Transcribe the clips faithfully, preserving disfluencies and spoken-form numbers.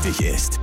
wichtig ist.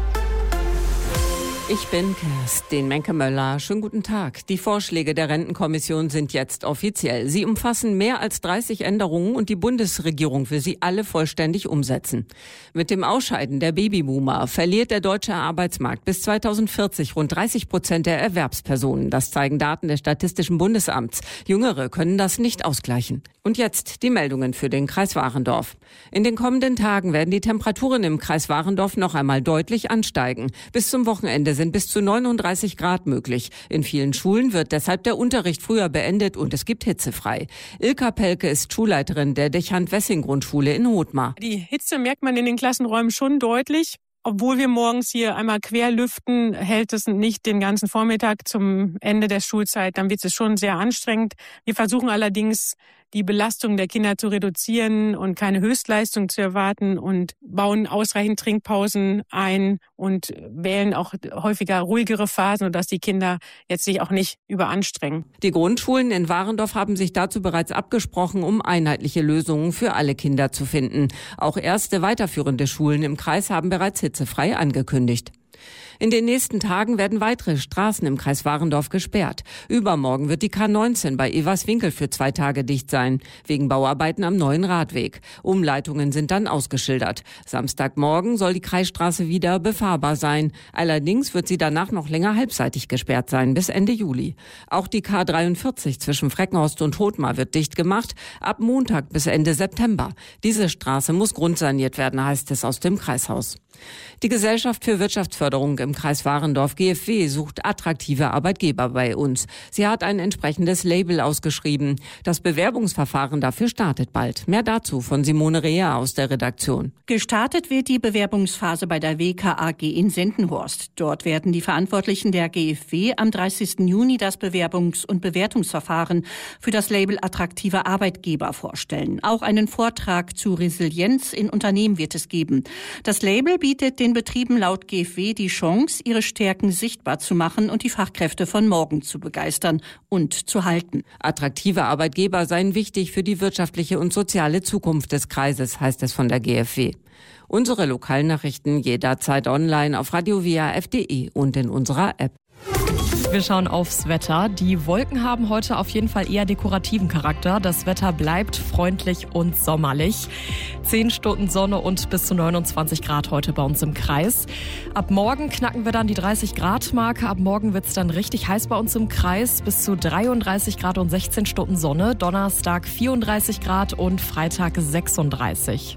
Ich bin Kerstin Menke-Möller. Schönen guten Tag. Die Vorschläge der Rentenkommission sind jetzt offiziell. Sie umfassen mehr als dreißig Änderungen und die Bundesregierung will sie alle vollständig umsetzen. Mit dem Ausscheiden der Babyboomer verliert der deutsche Arbeitsmarkt bis zweitausendvierzig rund dreißig Prozent der Erwerbspersonen. Das zeigen Daten des Statistischen Bundesamts. Jüngere können das nicht ausgleichen. Und jetzt die Meldungen für den Kreis Warendorf. In den kommenden Tagen werden die Temperaturen im Kreis Warendorf noch einmal deutlich ansteigen. Bis zum Wochenende sind bis zu neununddreißig Grad möglich. In vielen Schulen wird deshalb der Unterricht früher beendet und es gibt hitzefrei. Ilka Pelke ist Schulleiterin der Dechant-Wessing-Grundschule in Hothmar. Die Hitze merkt man in den Klassenräumen schon deutlich. Obwohl wir morgens hier einmal quer lüften, hält es nicht den ganzen Vormittag zum Ende der Schulzeit. Dann wird es schon sehr anstrengend. Wir versuchen allerdings, die Belastung der Kinder zu reduzieren und keine Höchstleistung zu erwarten und bauen ausreichend Trinkpausen ein und wählen auch häufiger ruhigere Phasen, sodass die Kinder jetzt sich auch nicht überanstrengen. Die Grundschulen in Warendorf haben sich dazu bereits abgesprochen, um einheitliche Lösungen für alle Kinder zu finden. Auch erste weiterführende Schulen im Kreis haben bereits hitzefrei angekündigt. In den nächsten Tagen werden weitere Straßen im Kreis Warendorf gesperrt. Übermorgen wird die K neunzehn bei Everswinkel für zwei Tage dicht sein, wegen Bauarbeiten am neuen Radweg. Umleitungen sind dann ausgeschildert. Samstagmorgen soll die Kreisstraße wieder befahrbar sein. Allerdings wird sie danach noch länger halbseitig gesperrt sein, bis Ende Juli. Auch die K dreiundvierzig zwischen Freckenhorst und Hothmar wird dicht gemacht, ab Montag bis Ende September. Diese Straße muss grundsaniert werden, heißt es aus dem Kreishaus. Die Gesellschaft für Wirtschaftsförderung im Kreis Warendorf, G F W, sucht attraktive Arbeitgeber bei uns. Sie hat ein entsprechendes Label ausgeschrieben. Das Bewerbungsverfahren dafür startet bald. Mehr dazu von Simone Rea aus der Redaktion. Gestartet wird die Bewerbungsphase bei der W K A G in Sendenhorst. Dort werden die Verantwortlichen der G F W am dreißigsten Juni das Bewerbungs- und Bewertungsverfahren für das Label attraktiver Arbeitgeber vorstellen. Auch einen Vortrag zu Resilienz in Unternehmen wird es geben. Das Label bietet den Betrieben laut G F W die Chance, ihre Stärken sichtbar zu machen und die Fachkräfte von morgen zu begeistern und zu halten. Attraktive Arbeitgeber seien wichtig für die wirtschaftliche und soziale Zukunft des Kreises, heißt es von der G F W. Unsere Lokalnachrichten jederzeit online auf radio w a f punkt d e und in unserer App. Wir schauen aufs Wetter. Die Wolken haben heute auf jeden Fall eher dekorativen Charakter. Das Wetter bleibt freundlich und sommerlich. Zehn Stunden Sonne und bis zu neunundzwanzig Grad heute bei uns im Kreis. Ab morgen knacken wir dann die dreißig Grad Marke. Ab morgen wird es dann richtig heiß bei uns im Kreis. Bis zu dreiunddreißig Grad und sechzehn Stunden Sonne. Donnerstag vierunddreißig Grad und Freitag sechsunddreißig.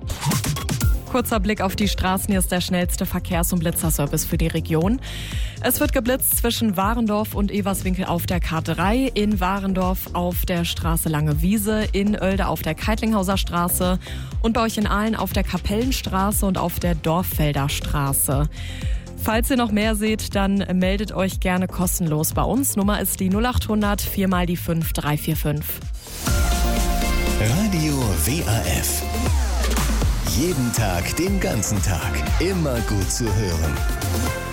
Kurzer Blick auf die Straßen. Hier ist der schnellste Verkehrs- und Blitzerservice für die Region. Es wird geblitzt zwischen Warendorf und Everswinkel auf der K drei, in Warendorf auf der Straße Lange Wiese, in Oelde auf der Keitlinghauser Straße und bei euch in Aalen auf der Kapellenstraße und auf der Dorffelder Straße. Falls ihr noch mehr seht, dann meldet euch gerne kostenlos bei uns. Nummer ist die null achthundert vier mal die fünf drei vier fünf. Radio W A F. Jeden Tag, den ganzen Tag. Immer gut zu hören.